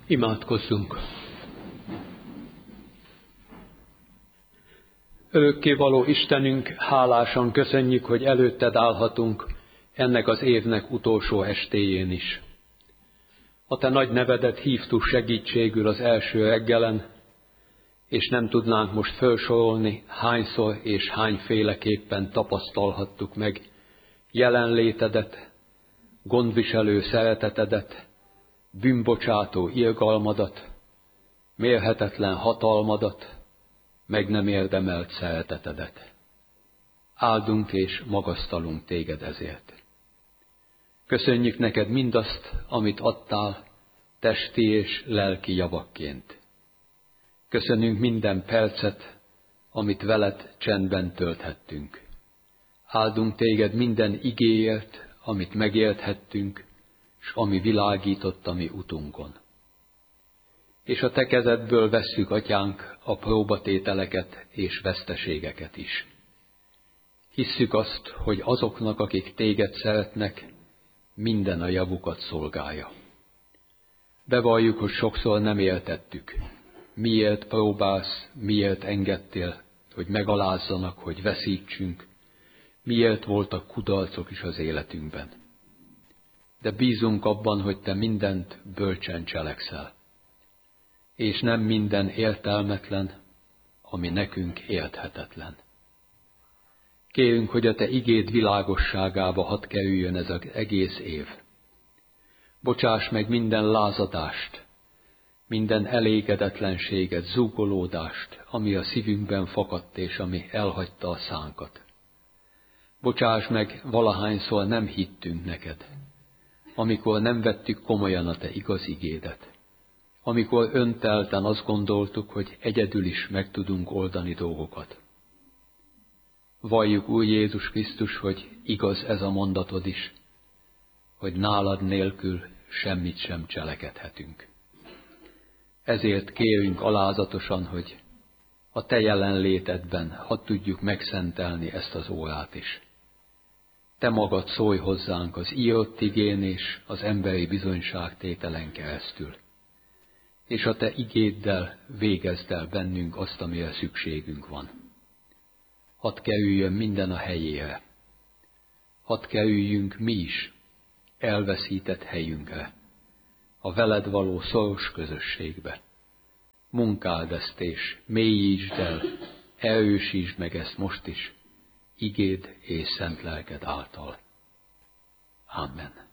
Imádkozzunk! Örökkévaló Istenünk, hálásan köszönjük, hogy előtted állhatunk ennek az évnek utolsó estéjén is. A te nagy nevedet hívtuk segítségül az első reggelen, és nem tudnánk most felsorolni, hányszor és hányféleképpen tapasztalhattuk meg jelenlétedet, gondviselő szeretetedet, bűnbocsátó irgalmadat, mérhetetlen hatalmadat, meg nem érdemelt szeretetedet. Áldunk és magasztalunk téged ezért. Köszönjük neked mindazt, amit adtál testi és lelki javakként. Köszönünk minden percet, amit veled csendben tölthettünk. Áldunk téged minden igéért, amit megélthettünk, s ami világított a mi utunkon. És a te kezedből vesszük, atyánk, a próbatételeket és veszteségeket is. Hisszük azt, hogy azoknak, akik téged szeretnek, minden a javukat szolgálja. Bevalljuk, hogy sokszor nem értettük. Miért próbálsz, miért engedtél, hogy megalázzanak, hogy veszítsünk, miért voltak kudarcok is az életünkben. De bízunk abban, hogy te mindent bölcsen cselekszel, és nem minden értelmetlen, ami nekünk érthetetlen. Kérünk, hogy a te igéd világosságába hadd kerüljön ez az egész év. Bocsáss meg minden lázadást, minden elégedetlenséget, zúgolódást, ami a szívünkben fakadt és ami elhagyta a szánkat. Bocsáss meg, valahányszor nem hittünk neked, amikor nem vettük komolyan a te igaz igédet, amikor öntelten azt gondoltuk, hogy egyedül is meg tudunk oldani dolgokat. Valljuk, Úr Jézus Krisztus, hogy igaz ez a mondatod is, hogy nálad nélkül semmit sem cselekedhetünk. Ezért kérünk alázatosan, hogy a te jelenlétedben hadd tudjuk megszentelni ezt az órát is. Te magad szólj hozzánk az írott igén és az emberi bizonyságtételen keresztül, és a te igéddel végezd el bennünk azt, amire szükségünk van. Hadd kerüljön minden a helyére. Hadd kerüljünk mi is elveszített helyünkre, a veled való szoros közösségbe. Munkáld ezt és mélyítsd el, erősítsd meg ezt most is, igéd és szent lelked által. Amen.